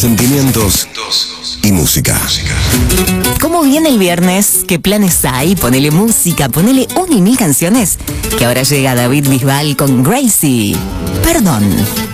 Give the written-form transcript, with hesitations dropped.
sentimientos y música. ¿Cómo viene el viernes? ¿Qué planes hay? Ponele música, ponele 1 y 1000 canciones. Que ahora llega David Bisbal con Gracie. Perdón.